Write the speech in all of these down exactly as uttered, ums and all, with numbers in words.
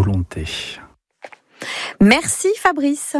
volonté. Merci Fabrice.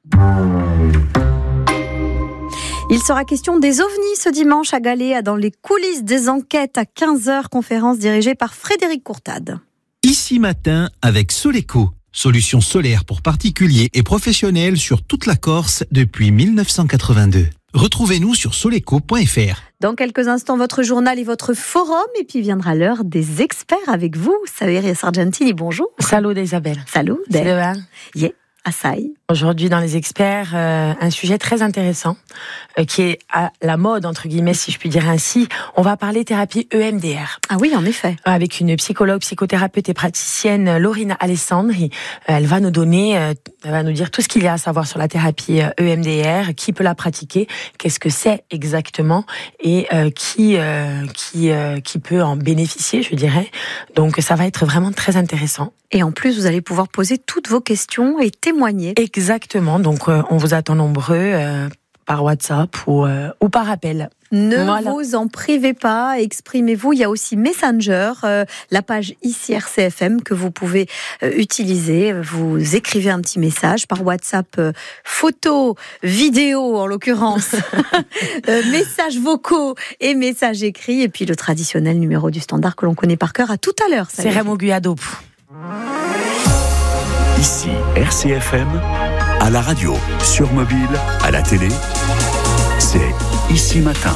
Il sera question des ovnis ce dimanche à Galéa, dans les coulisses des enquêtes à quinze heures, conférence dirigée par Frédéric Courtade. Ici matin avec Soleco, solution solaire pour particuliers et professionnels sur toute la Corse depuis dix-neuf cent quatre-vingt-deux. Retrouvez-nous sur soleco point f r. Dans quelques instants, votre journal et votre forum, et puis viendra l'heure des experts avec vous. Saveria Sargentini, bonjour. Salut Isabelle. Salut. C'est le un. Yeah. Assaï. Aujourd'hui, dans les experts, euh, un sujet très intéressant euh, qui est à la mode, entre guillemets, si je puis dire ainsi. On va parler thérapie E M D R. Ah oui, en effet. Avec une psychologue, psychothérapeute et praticienne, Lorina Alessandri. Elle va nous donner, euh, elle va nous dire tout ce qu'il y a à savoir sur la thérapie E M D R, qui peut la pratiquer, qu'est-ce que c'est exactement et euh, qui euh, qui euh, qui peut en bénéficier, je dirais. Donc, ça va être vraiment très intéressant. Et en plus, vous allez pouvoir poser toutes vos questions et témoigner. Exactement. Donc, euh, on vous attend nombreux euh, par WhatsApp ou, euh, ou par appel. Ne voilà. vous en privez pas, exprimez-vous. Il y a aussi Messenger, euh, la page ici R C F M que vous pouvez euh, utiliser. Vous écrivez un petit message par WhatsApp, euh, photo, vidéo en l'occurrence, euh, messages vocaux et messages écrits. Et puis le traditionnel numéro du standard que l'on connaît par cœur. À tout à l'heure. C'est Raymond Guyado. Ici R C F M, à la radio, sur mobile, à la télé, c'est Ici Matin.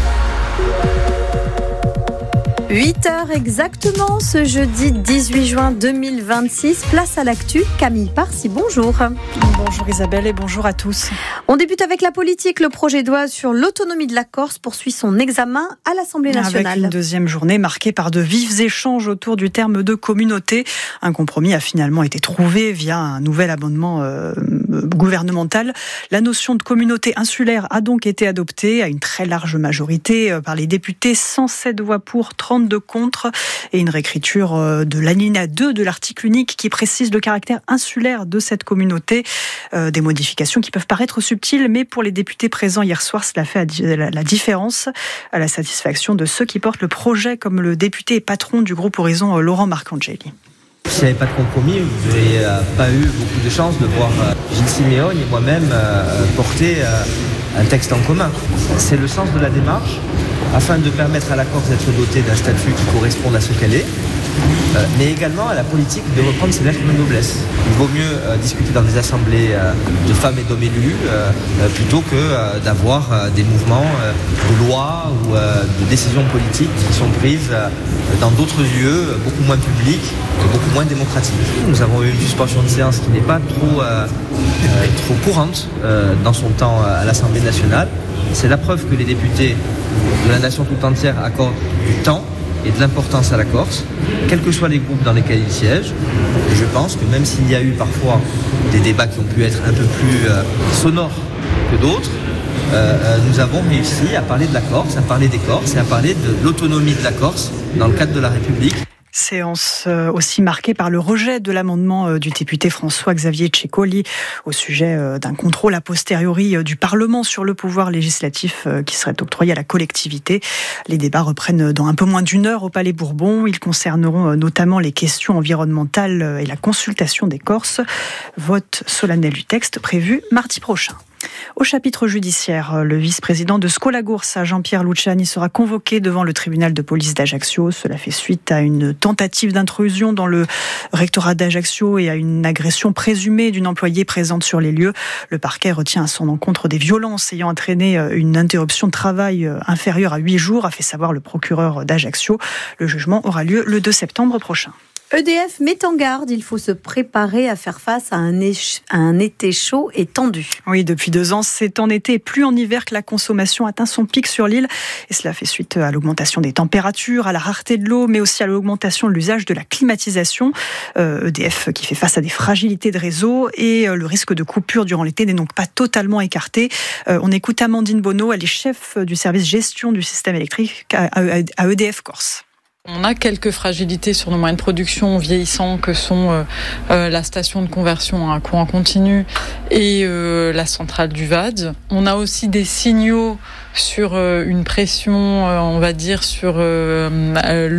huit heures exactement, ce jeudi dix-huit juin deux mille vingt-six. Place à l'actu. Camille Parsi, bonjour. Bonjour Isabelle et bonjour à tous. On débute avec la politique. Le projet de loi sur l'autonomie de la Corse poursuit son examen à l'Assemblée nationale. Avec une deuxième journée marquée par de vifs échanges autour du terme de communauté. Un compromis a finalement été trouvé via un nouvel amendement euh, gouvernemental. La notion de communauté insulaire a donc été adoptée à une très large majorité euh, par les députés. cent sept voix pour, trente-deux contre, et une réécriture euh, de l'alinéa deux de l'article unique qui précise le caractère insulaire de cette communauté. Euh, des modifications qui peuvent paraître subtiles, mais pour les députés présents hier soir, cela fait la différence, à la satisfaction de ceux qui portent le projet, comme le député et patron du groupe Horizon, Laurent Marcangeli. S'il n'y avait pas de compromis, vous n'auriez euh, pas eu beaucoup de chance de voir euh, Gilles Siméone et moi-même euh, porter euh, un texte en commun. C'est le sens de la démarche, afin de permettre à la Corse d'être dotée d'un statut qui corresponde à ce qu'elle est, euh, mais également à la politique de reprendre ses lettres de noblesse. Il vaut mieux euh, discuter dans des assemblées euh, de femmes et d'hommes élus euh, euh, plutôt que euh, d'avoir euh, des mouvements euh, de loi ou euh, de décisions politiques qui sont prises euh, dans d'autres lieux, euh, beaucoup moins publics et beaucoup moins démocratiques. Nous avons eu une suspension de séance qui n'est pas trop, euh, euh, trop courante euh, dans son temps à l'Assemblée nationale. C'est la preuve que les députés de la nation tout entière accordent du temps et de l'importance à la Corse, quels que soient les groupes dans lesquels ils siègent. Et je pense que même s'il y a eu parfois des débats qui ont pu être un peu plus euh, sonores que d'autres, euh, nous avons réussi à parler de la Corse, à parler des Corses et à parler de l'autonomie de la Corse dans le cadre de la République. Séance aussi marquée par le rejet de l'amendement du député François-Xavier Ceccoli au sujet d'un contrôle a posteriori du Parlement sur le pouvoir législatif qui serait octroyé à la collectivité. Les débats reprennent dans un peu moins d'une heure au Palais Bourbon. Ils concerneront notamment les questions environnementales et la consultation des Corses. Vote solennel du texte prévu mardi prochain. Au chapitre judiciaire, le vice-président de Scolagoursa, Jean-Pierre Luciani, sera convoqué devant le tribunal de police d'Ajaccio. Cela fait suite à une tentative d'intrusion dans le rectorat d'Ajaccio et à une agression présumée d'une employée présente sur les lieux. Le parquet retient à son encontre des violences ayant entraîné une interruption de travail inférieure à huit jours, a fait savoir le procureur d'Ajaccio. Le jugement aura lieu le deux septembre prochain. E D F met en garde, il faut se préparer à faire face à un, éche- à un été chaud et tendu. Oui, depuis deux ans, c'est en été et plus en hiver que la consommation atteint son pic sur l'île. Et cela fait suite à l'augmentation des températures, à la rareté de l'eau, mais aussi à l'augmentation de l'usage de la climatisation. Euh, E D F qui fait face à des fragilités de réseau et euh, le risque de coupure durant l'été n'est donc pas totalement écarté. Euh, on écoute Amandine Bonneau, elle est chef du service gestion du système électrique à, à, à E D F Corse. On a quelques fragilités sur nos moyens de production vieillissants que sont euh, euh, la station de conversion à courant continu et euh, la centrale du V A D. On a aussi des signaux sur euh, une pression, euh, on va dire, sur euh, euh, l'eau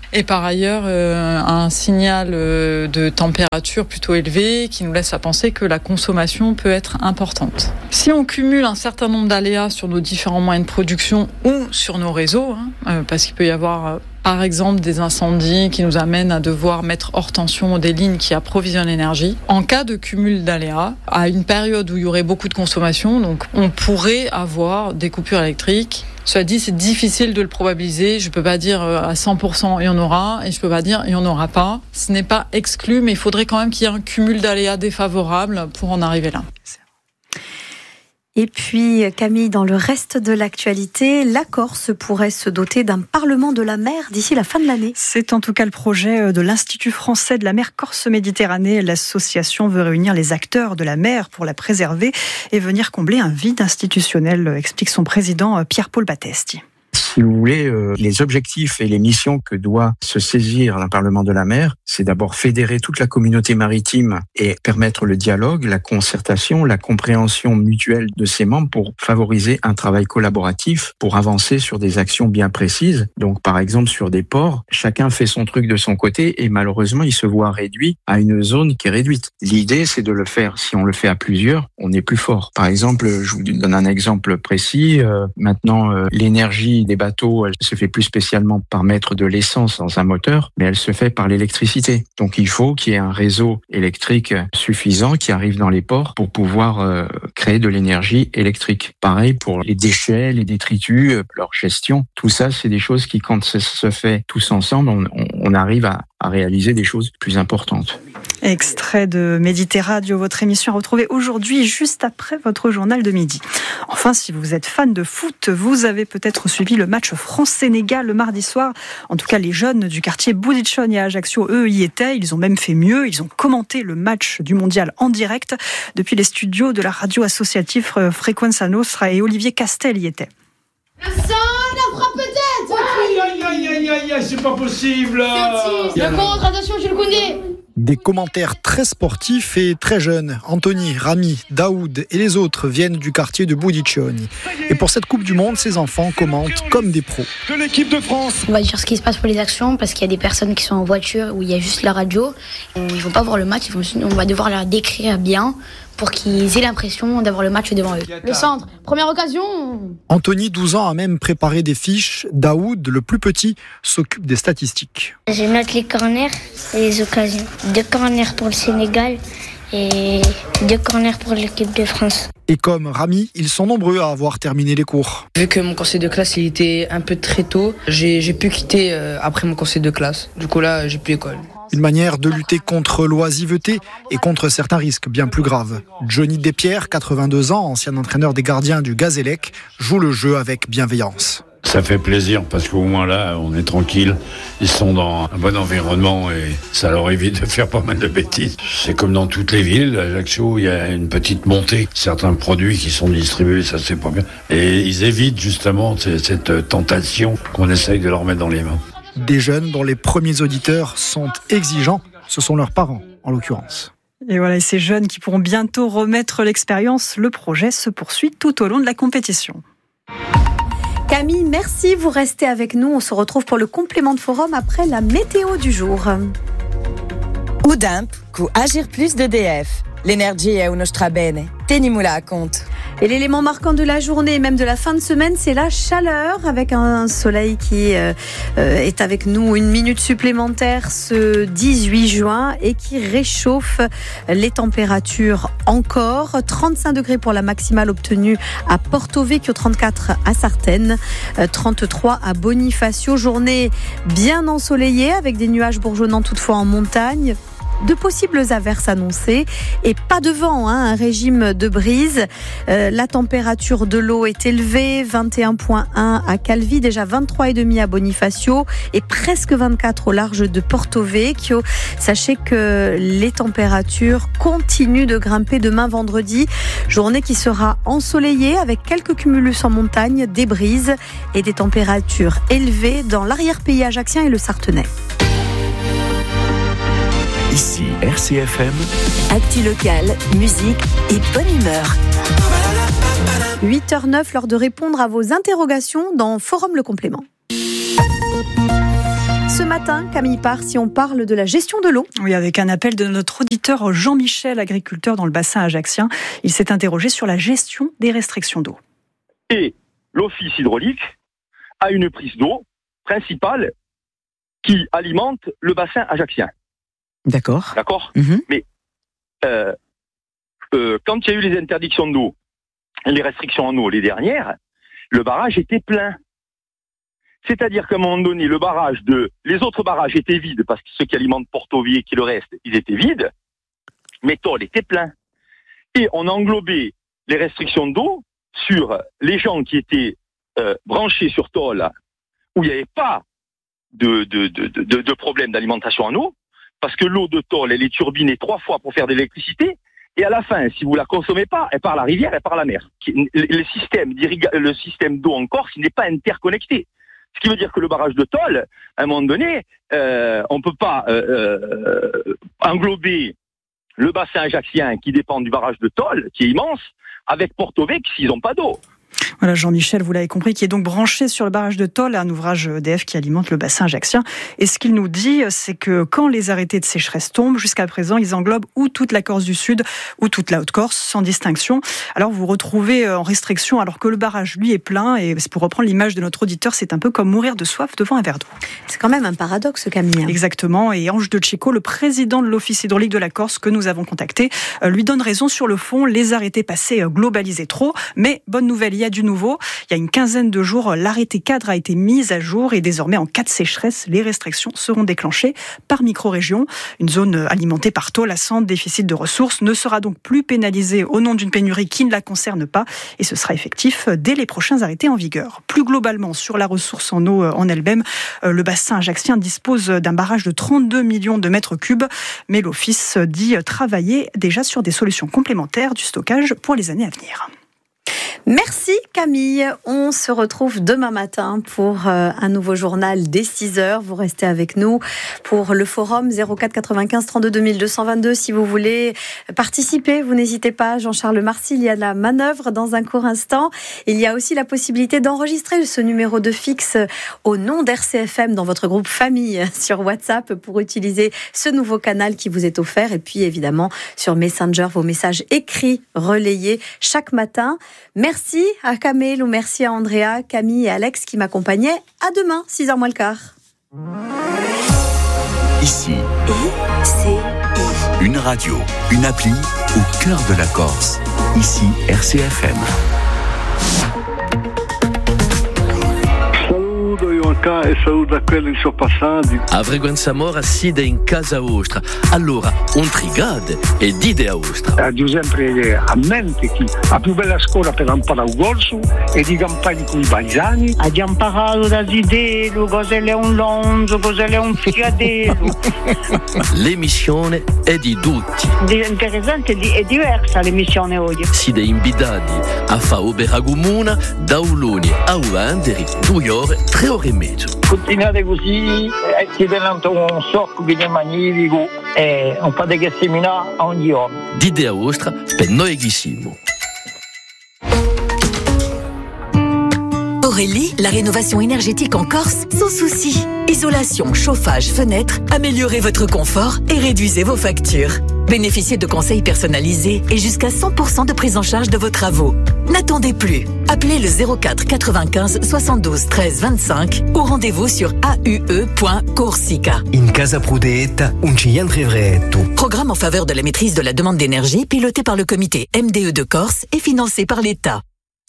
et par ailleurs euh, un signal euh, de température plutôt élevé qui nous laisse à penser que la consommation peut être importante. Si on cumule un certain nombre d'aléas sur nos différents moyens de production ou sur nos réseaux, hein, euh, parce qu'il peut y avoir euh, par exemple des incendies qui nous amènent à devoir mettre hors tension des lignes qui approvisionnent l'énergie. En cas de cumul d'aléas, à une période où il y aurait beaucoup de consommation, donc on pourrait avoir des coupures électriques. Cela dit, c'est difficile de le probabiliser. Je ne peux pas dire à cent pour cent il y en aura et je ne peux pas dire il n'y en aura pas. Ce n'est pas exclu, mais il faudrait quand même qu'il y ait un cumul d'aléas défavorables pour en arriver là. Et puis Camille, dans le reste de l'actualité, la Corse pourrait se doter d'un Parlement de la mer d'ici la fin de l'année. C'est en tout cas le projet de l'Institut français de la mer Corse-Méditerranée. L'association veut réunir les acteurs de la mer pour la préserver et venir combler un vide institutionnel, explique son président Pierre-Paul Battesti. Si vous voulez, euh, les objectifs et les missions que doit se saisir un Parlement de la mer, c'est d'abord fédérer toute la communauté maritime et permettre le dialogue, la concertation, la compréhension mutuelle de ses membres pour favoriser un travail collaboratif, pour avancer sur des actions bien précises. Donc, par exemple, sur des ports, chacun fait son truc de son côté et malheureusement, il se voit réduit à une zone qui est réduite. L'idée, c'est de le faire. Si on le fait à plusieurs, on est plus fort. Par exemple, je vous donne un exemple précis. Euh, maintenant, euh, l'énergie des bateaux, elle se fait plus spécialement par mettre de l'essence dans un moteur, mais elle se fait par l'électricité. Donc il faut qu'il y ait un réseau électrique suffisant qui arrive dans les ports pour pouvoir euh, créer de l'énergie électrique. Pareil pour les déchets, les détritus, euh, leur gestion. Tout ça, c'est des choses qui, quand ça se fait tous ensemble, on, on arrive à, à réaliser des choses plus importantes. Extrait de Méditerradio, votre émission à retrouver aujourd'hui juste après votre journal de midi. Enfin, si vous êtes fan de foot, vous avez peut-être suivi le match France-Sénégal le mardi soir. En tout cas, les jeunes du quartier Bouditchon et Ajaccio, eux, y étaient. Ils ont même fait mieux. Ils ont commenté le match du mondial en direct depuis les studios de la radio associative Frequenza Nostra, et Olivier Castel y était. Le sang, la frappe peut-être. Aïe, aïe, aïe, aïe, aïe, c'est pas possible. Le contre, attention, je le connais. Des commentaires très sportifs et très jeunes. Anthony, Rami, Daoud et les autres viennent du quartier de Boudiccioni. Et pour cette Coupe du Monde, ces enfants commentent comme des pros. De l'équipe de France. On va dire ce qui se passe pour les actions, parce qu'il y a des personnes qui sont en voiture où il y a juste la radio. Ils ne vont pas voir le match, ils vont, on va devoir leur décrire bien pour qu'ils aient l'impression d'avoir le match devant eux. Le centre, première occasion. Anthony, douze ans, a même préparé des fiches. Daoud, le plus petit, s'occupe des statistiques. Je note les corners et les occasions. Deux corners pour le Sénégal et deux corners pour l'équipe de France. Et comme Rami, ils sont nombreux à avoir terminé les cours. Vu que mon conseil de classe il était un peu très tôt, j'ai, j'ai pu quitter euh, après mon conseil de classe. Du coup là, j'ai plus école. Une manière de lutter contre l'oisiveté et contre certains risques bien plus graves. Johnny Despierres, quatre-vingt-deux ans, ancien entraîneur des gardiens du Gazélec, joue le jeu avec bienveillance. Ça fait plaisir parce qu'au moins là, on est tranquille. Ils sont dans un bon environnement et ça leur évite de faire pas mal de bêtises. C'est comme dans toutes les villes. À Ajaccio, il y a une petite montée. Certains produits qui sont distribués, ça c'est pas bien. Et ils évitent justement cette tentation qu'on essaye de leur mettre dans les mains. Des jeunes dont les premiers auditeurs sont exigeants, ce sont leurs parents en l'occurrence. Et voilà, et ces jeunes qui pourront bientôt remettre l'expérience, le projet se poursuit tout au long de la compétition. Camille, merci, vous restez avec nous. On se retrouve pour le complément de forum après la météo du jour. Udimp, cu Agir Plus d'E D F. L'énergie è uno strabene. Tenimula a compte. Et l'élément marquant de la journée et même de la fin de semaine, c'est la chaleur, avec un soleil qui euh, est avec nous une minute supplémentaire ce dix-huit juin et qui réchauffe les températures encore. trente-cinq degrés pour la maximale obtenue à Porto Vecchio, trente-quatre à Sartène, trente-trois à Bonifacio. Journée bien ensoleillée avec des nuages bourgeonnants toutefois en montagne. De possibles averses annoncées et pas de vent, hein, un régime de brise. Euh, la température de l'eau est élevée, vingt et un virgule un à Calvi, déjà vingt-trois virgule cinq à Bonifacio et presque vingt-quatre au large de Porto Vecchio. Sachez que les températures continuent de grimper demain vendredi, journée qui sera ensoleillée avec quelques cumulus en montagne, des brises et des températures élevées dans l'arrière-pays ajaccien et le Sarthenais. Ici R C F M. Actu local, musique et bonne humeur. huit heures neuf, l'heure de répondre à vos interrogations dans Forum Le Complément. ce matin, Camille Parr, si on parle de la gestion de l'eau. Oui, avec un appel de notre auditeur Jean-Michel, agriculteur dans le bassin ajaccien. Il s'est interrogé sur la gestion des restrictions d'eau. Et l'office hydraulique a une prise d'eau principale qui alimente le bassin ajaccien. D'accord. D'accord. Mmh. Mais euh, euh, quand il y a eu les interdictions d'eau, les restrictions en eau, les dernières, le barrage était plein. C'est-à-dire qu'à un moment donné, le barrage de, les autres barrages étaient vides parce que ceux qui alimentent Porto-Vie et le reste, ils étaient vides, mais Toll était plein. Et on englobait les restrictions d'eau sur les gens qui étaient euh, branchés sur Toll, où il n'y avait pas de, de, de, de, de problème d'alimentation en eau, parce que l'eau de Toll, elle est turbinée trois fois pour faire de l'électricité, et à la fin, si vous la consommez pas, elle part à la rivière, elle part à la mer. Le système, le système d'eau en Corse, il n'est pas interconnecté. Ce qui veut dire que le barrage de Toll, à un moment donné, euh, on ne peut pas euh, euh, englober le bassin ajaccien qui dépend du barrage de Toll, qui est immense, avec Porto-Vec s'ils n'ont pas d'eau. Voilà, Jean-Michel, vous l'avez compris, qui est donc branché sur le barrage de Toll, un ouvrage E D F qui alimente le bassin ajaccien. Et ce qu'il nous dit, c'est que quand les arrêtés de sécheresse tombent, jusqu'à présent, ils englobent ou toute la Corse du Sud ou toute la Haute-Corse, sans distinction. Alors vous vous retrouvez en restriction alors que le barrage, lui, est plein. Et pour reprendre l'image de notre auditeur, c'est un peu comme mourir de soif devant un verre d'eau. C'est quand même un paradoxe, Camille. Exactement. Et Ange de Cecco, le président de l'Office hydraulique de la Corse, que nous avons contacté, lui donne raison sur le fond. Les arrêtés passés globalisaient trop. Mais bonne nouvelle, il y a du nouveau. Il y a une quinzaine de jours, l'arrêté cadre a été mis à jour et désormais, en cas de sécheresse, les restrictions seront déclenchées par micro-région. Une zone alimentée par Toll à sans déficit de ressources ne sera donc plus pénalisée au nom d'une pénurie qui ne la concerne pas et ce sera effectif dès les prochains arrêtés en vigueur. Plus globalement, sur la ressource en eau en elle-même, le bassin ajaccien dispose d'un barrage de trente-deux millions de mètres cubes, mais l'Office dit travailler déjà sur des solutions complémentaires du stockage pour les années à venir. Merci Camille, on se retrouve demain matin pour euh, un nouveau journal dès six heures. Vous restez avec nous pour le forum zéro quatre quatre-vingt-quinze trente-deux deux mille deux cent vingt-deux. Si vous voulez participer, vous n'hésitez pas. Jean-Charles Marcy, il y a de la manœuvre dans un court instant. Il y a aussi la possibilité d'enregistrer ce numéro de fixe au nom d'R C F M dans votre groupe famille sur WhatsApp pour utiliser ce nouveau canal qui vous est offert. Et puis évidemment sur Messenger, vos messages écrits relayés chaque matin. Merci à Kamel ou merci à Andrea, Camille et Alex qui m'accompagnaient. À demain, six heures moins le quart. Ici, I C I. Une radio, une appli au cœur de la Corse. Ici, R C F M. E saluto a quelli che sono passati. A frequenza mora siede in casa vostra. Allora, un trigade e dite a vostra. Ha sempre a mente che la più bella scuola per imparare il corso e di campagna con i paesani. Abbiamo imparato da Zidelo, cos'è un lonzo, cos'è un fiadello. L'emissione è di tutti. È interessante e diversa l'emissione oggi. Siete invitati a fare opera comune da Uloni a Ulanderi, due ore, tre ore e mezzo. Continuate così, eh, siete un sacco di magnifico e un po' di seminare ogni giorno. Dite a vostra per noi chissimo. Aurélie, la rénovation énergétique en Corse, sans souci. Isolation, chauffage, fenêtre, améliorez votre confort et réduisez vos factures. Bénéficiez de conseils personnalisés et jusqu'à cent pour cent de prise en charge de vos travaux. N'attendez plus. Appelez le zéro quatre quatre-vingt-quinze soixante-douze treize vingt-cinq ou rendez-vous sur a u e point corsica. In casa prudetta, un ciantre vretto. Programme en faveur de la maîtrise de la demande d'énergie piloté par le comité M D E de Corse et financé par l'État.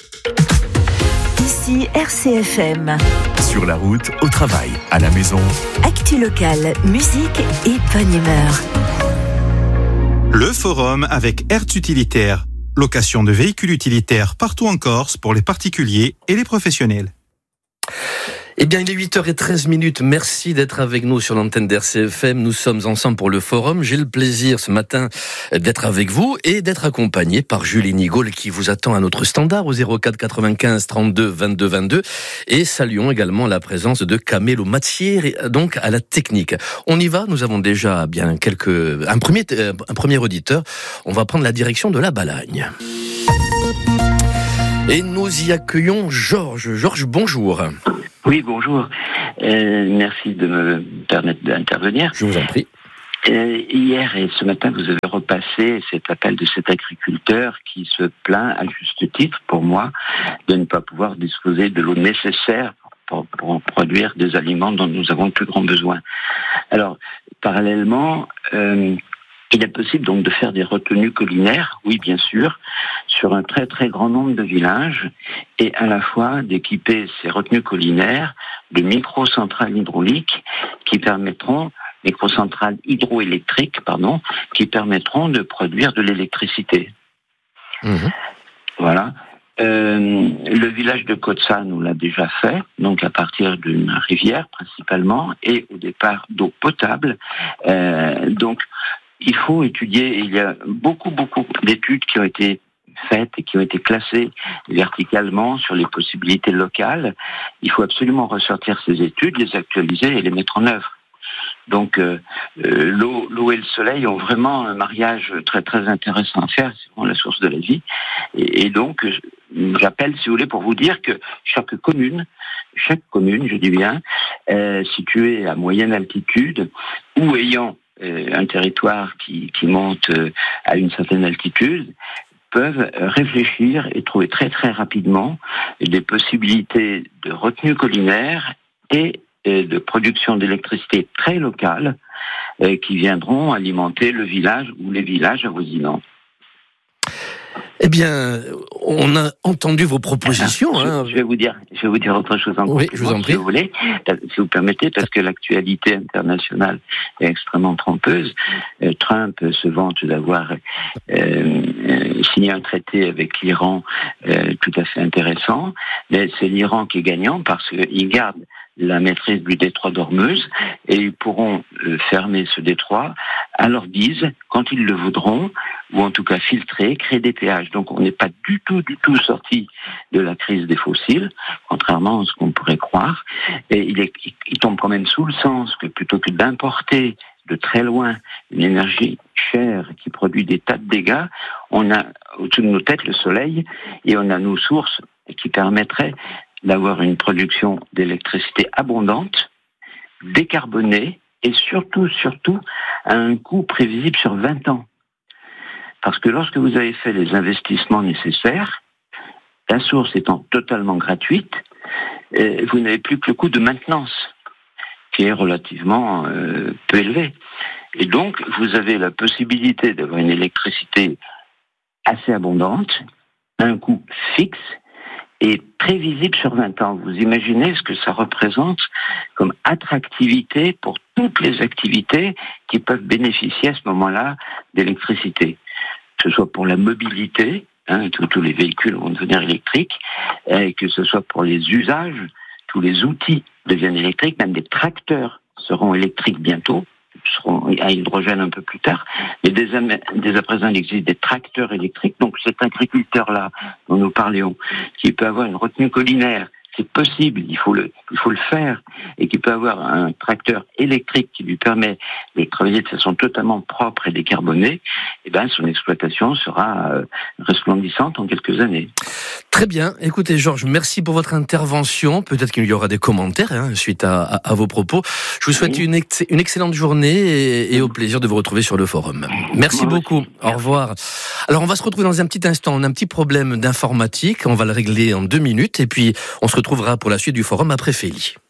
Ici R C F M. Sur la route, au travail, à la maison. Actu locale, musique et bonne humeur. Le forum avec Hertz Utilitaire. Location de véhicules utilitaires partout en Corse pour les particuliers et les professionnels. Eh bien, il est huit heures treize minutes. Merci d'être avec nous sur l'antenne d'R C F M. Nous sommes ensemble pour le forum. J'ai le plaisir ce matin d'être avec vous et d'être accompagné par Julie Nigol qui vous attend à notre standard au zéro quatre quatre-vingt-quinze trente-deux vingt-deux vingt-deux. Et saluons également la présence de Camelo Mazzieri, donc à la technique. On y va. Nous avons déjà bien quelques, un premier, un premier auditeur. On va prendre la direction de la Balagne. Et nous y accueillons Georges. Georges, bonjour. Oui, bonjour. Euh, merci de me permettre d'intervenir. Je vous en prie. Euh, hier et ce matin, vous avez repassé cet appel de cet agriculteur qui se plaint, à juste titre pour moi, de ne pas pouvoir disposer de l'eau nécessaire pour, pour produire des aliments dont nous avons le plus grand besoin. Alors, parallèlement, euh, il est possible donc de faire des retenues collinaires, oui bien sûr, sur un très très grand nombre de villages, et à la fois d'équiper ces retenues collinaires de microcentrales hydrauliques qui permettront microcentrales hydroélectriques, pardon, qui permettront de produire de l'électricité. Mmh. Voilà. Euh, le village de Kotsa nous l'a déjà fait, donc à partir d'une rivière principalement, et au départ d'eau potable. Euh, donc, il faut étudier, il y a beaucoup, beaucoup d'études qui ont été faites et qui ont été classées verticalement sur les possibilités locales. Il faut absolument ressortir ces études, les actualiser et les mettre en œuvre. Donc euh, euh, l'eau, l'eau et le soleil ont vraiment un mariage très très intéressant à faire, c'est vraiment la source de la vie. Et, et donc euh, j'appelle, si vous voulez, pour vous dire que chaque commune, chaque commune, je dis bien, euh, située à moyenne altitude ou ayant euh, un territoire qui, qui monte euh, à une certaine altitude, peuvent réfléchir et trouver très très rapidement des possibilités de retenue collinaire et de production d'électricité très locale euh, qui viendront alimenter le village ou les villages avoisinants. Eh bien, on a entendu vos propositions. Alors, hein. je, je vais vous dire, je vais vous dire autre chose encore. Oui, je vous en prie. Si vous voulez, si vous permettez, parce que l'actualité internationale est extrêmement trompeuse. Euh, Trump se vante d'avoir euh, euh, signé un traité avec l'Iran euh, tout à fait intéressant, mais c'est l'Iran qui est gagnant parce qu'il garde la maîtrise du détroit d'Ormuz et ils pourront euh, fermer ce détroit à leur guise quand ils le voudront, ou en tout cas filtrer, créer des péages. Donc on n'est pas du tout, du tout sorti de la crise des fossiles, contrairement à ce qu'on pourrait croire. Et il, est, il tombe quand même sous le sens que plutôt que d'importer de très loin une énergie chère qui produit des tas de dégâts, on a au-dessus de nos têtes le soleil et on a nos sources qui permettraient d'avoir une production d'électricité abondante, décarbonée et surtout, surtout, à un coût prévisible sur vingt ans. Parce que lorsque vous avez fait les investissements nécessaires, la source étant totalement gratuite, vous n'avez plus que le coût de maintenance, qui est relativement euh, peu élevé. Et donc, vous avez la possibilité d'avoir une électricité assez abondante, à un coût fixe, et prévisible sur vingt ans. Vous imaginez ce que ça représente comme attractivité pour toutes les activités qui peuvent bénéficier à ce moment-là d'électricité. Que ce soit pour la mobilité, hein, tous, tous les véhicules vont devenir électriques, et que ce soit pour les usages, tous les outils deviennent électriques, même des tracteurs seront électriques bientôt, seront à hydrogène un peu plus tard, mais dès à, dès à présent il existe des tracteurs électriques, donc cet agriculteur-là dont nous parlions, qui peut avoir une retenue collinaire, c'est possible, il faut le, il faut le faire, et qui peut avoir un tracteur électrique qui lui permet de travailler de façon totalement propre et décarbonée, et ben son exploitation sera euh, resplendissante en quelques années. Très bien. Écoutez, Georges, merci pour votre intervention. Peut-être qu'il y aura des commentaires hein, suite à, à, à vos propos. Je vous souhaite oui. une, ex- une excellente journée et, et au plaisir de vous retrouver sur le forum. Merci Moi beaucoup. Aussi. Au revoir. Alors, on va se retrouver dans un petit instant. On a un petit problème d'informatique. On va le régler en deux minutes et puis on se retrouvera pour la suite du forum après Félie.